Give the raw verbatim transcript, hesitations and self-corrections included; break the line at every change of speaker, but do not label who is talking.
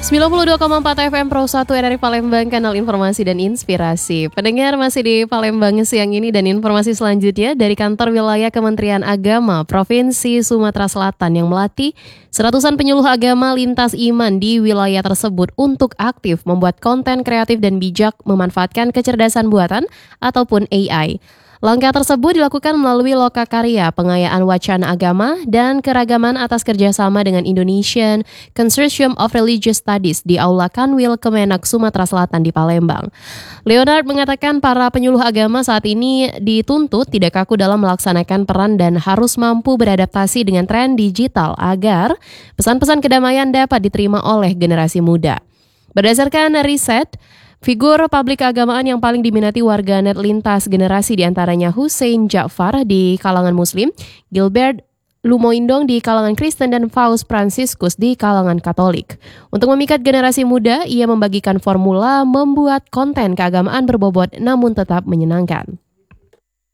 sembilan puluh dua koma empat F M Pro satu R R I Palembang, kanal informasi dan inspirasi. Pendengar masih di Palembang siang ini dan informasi selanjutnya dari kantor wilayah Kementerian Agama Provinsi Sumatera Selatan yang melatih seratusan penyuluh agama lintas iman di wilayah tersebut untuk aktif membuat konten kreatif dan bijak memanfaatkan kecerdasan buatan ataupun A I. Langkah tersebut dilakukan melalui Lokakarya, Pengayaan Wacana Agama dan Keragaman atas kerjasama dengan Indonesian Consortium of Religious Studies di Aula Kanwil Kemenak Sumatera Selatan di Palembang. Leonard mengatakan para penyuluh agama saat ini dituntut tidak kaku dalam melaksanakan peran dan harus mampu beradaptasi dengan tren digital agar pesan-pesan kedamaian dapat diterima oleh generasi muda. Berdasarkan riset, figur publik keagamaan yang paling diminati warganet lintas generasi diantaranya Hussein Ja'far di kalangan Muslim, Gilbert Lumoindong di kalangan Kristen, dan Faust Franciscus di kalangan Katolik. Untuk memikat generasi muda, ia membagikan formula membuat konten keagamaan berbobot namun tetap menyenangkan.